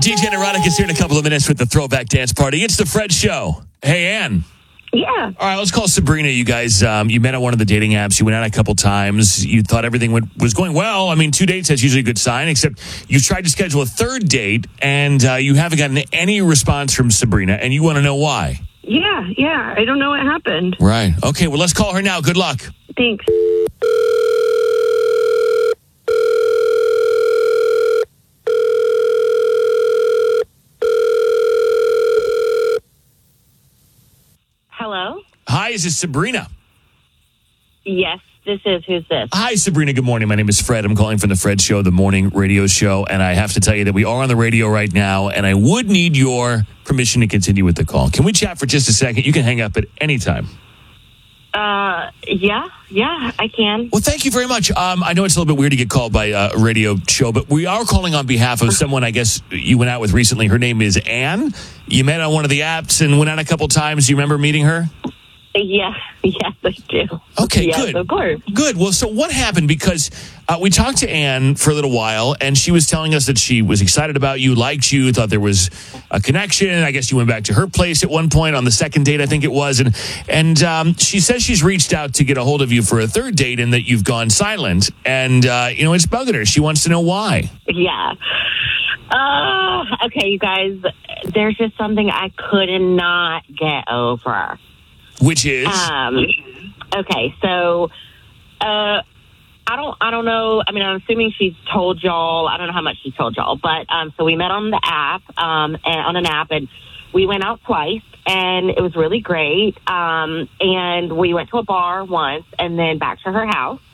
DJ Neurotic is here in a couple of minutes with the Throwback Dance Party. It's the Fred Show. Hey, Ann. Yeah. All right, let's call Sabrina. You guys, you met on one of the dating apps. You went out a couple times. You thought everything was going well. I mean, 2 dates, that's usually a good sign, except you tried to schedule a third date, and you haven't gotten any response from Sabrina, and you want to know why. Yeah. I don't know what happened. Right. Okay, well, let's call her now. Good luck. Thanks. Hello? Hi, is this Sabrina? Yes, this is. Who's this? Hi, Sabrina. Good morning. My name is Fred. I'm calling from the Fred Show, the morning radio show, and I have to tell you that we are on the radio right now, and I would need your permission to continue with the call. Can we chat for just a second? You can hang up at any time. Yeah, I can. Well, thank you very much. I know it's a little bit weird to get called by a radio show, but we are calling on behalf of someone I guess you went out with recently. Her name is Ann. You met on one of the apps and went out a couple times. Do you remember meeting her? Yes, I do. Okay, yes, good. Of course. Good. Well, so what happened? Because we talked to Ann for a little while, and she was telling us that she was excited about you, liked you, thought there was a connection. I guess you went back to her place at one point on the second date, I think it was. And she says she's reached out to get a hold of you for a third date and that you've gone silent. And, it's bugging her. She wants to know why. Yeah. Okay, you guys, there's just something I could not get over. Which is? Okay, so, I don't know. I mean, I'm assuming she's told y'all. I don't know how much she's told y'all, but, so we met on the app, and we went out twice, and it was really great. And we went to a bar once and then back to her house.